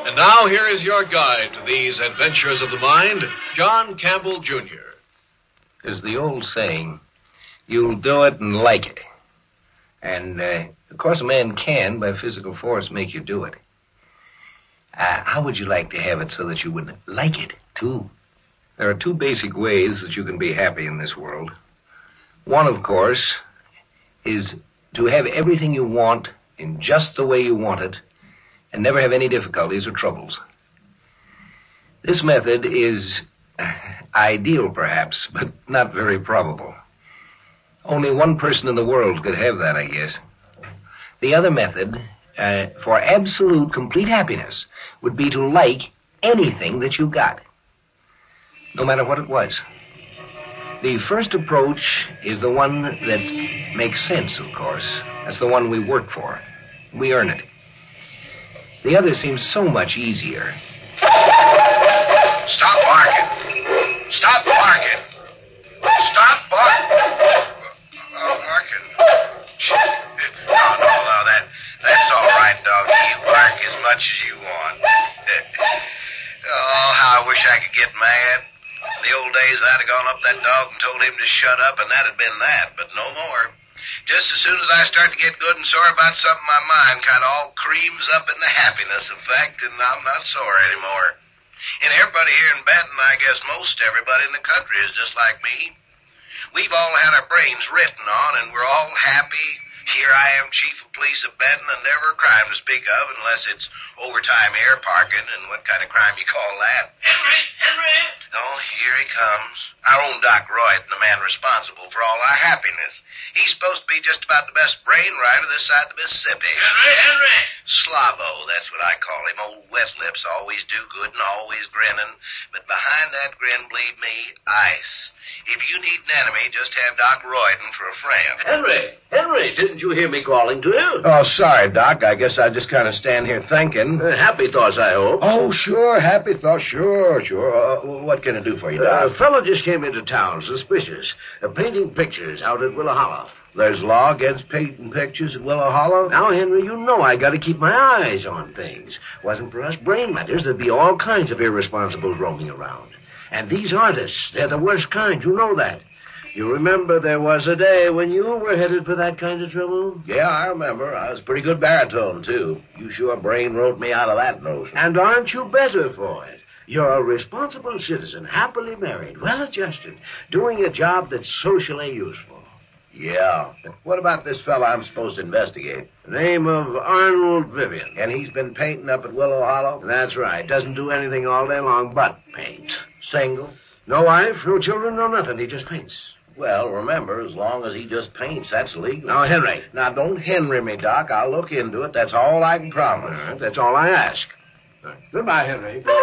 And now here is your guide to these adventures of the mind, John Campbell, Jr. There's the old saying, you'll do it and like it. And, of course, a man can, by physical force, make you do it. How would you like to have it so that you would like it, too? There are two basic ways that you can be happy in this world. One, of course, is to have everything you want in just the way you want it and never have any difficulties or troubles. This method is ideal, perhaps, but not very probable. Only one person in the world could have that, I guess. The other method, for absolute, complete happiness, would be to like anything that you got, no matter what it was. The first approach is the one that makes sense, of course. That's the one we work for. We earn it. The other seems so much easier. Stop barking. Stop barking. Stop barking. Barking. No, that's all right, doggy. You bark as much as you want. Oh, how I wish I could get mad. In the old days, I'd have gone up that dog and told him to shut up, and that'd been that, but no more. Just as soon as I start to get good and sore about something, my mind kind of all creams up into happiness effect, and I'm not sore anymore. And everybody here in Benton, I guess most everybody in the country is just like me. We've all had our brains written on, and we're all happy. Here I am, chief of police of Benton, and never a crime to speak of unless it's overtime air parking, and what kind of crime you call that? Henry! Oh, here he comes. Our own Doc Royd, the man responsible for all our happiness. He's supposed to be just about the best brain rider this side of the Mississippi. Henry! Slavo, that's what I call him. Old wet lips, always do good and always grinning. But behind that grin, believe me, ice. If you need an enemy, just have Doc Royden for a friend. Henry, didn't you hear me calling to you? Oh, sorry, Doc. I guess I just kind of stand here thinking. Happy thoughts, I hope. Oh, sure, happy thoughts, sure. What can I do for you, Doc? A fellow just came into town, suspicious, painting pictures out at Willow Hollow. There's law against painting pictures at Willow Hollow? Now, Henry, you know I got to keep my eyes on things. Wasn't for us brain matters, there'd be all kinds of irresponsibles roaming around. And these artists, they're the worst kind, you know that. You remember there was a day when you were headed for that kind of trouble? Yeah, I remember. I was a pretty good baritone, too. You sure brain wrote me out of that notion. And aren't you better for it? You're a responsible citizen, happily married, well-adjusted, doing a job that's socially useful. Yeah. What about this fella I'm supposed to investigate? The name of Arnold Vivian. And he's been painting up at Willow Hollow? That's right. Doesn't do anything all day long but paint. Single? No wife, no children, no nothing. He just paints. Well, remember, as long as he just paints, that's legal. Now, Henry. Now, don't Henry me, Doc. I'll look into it. That's all I can promise. That's all I ask. Goodbye, Henry.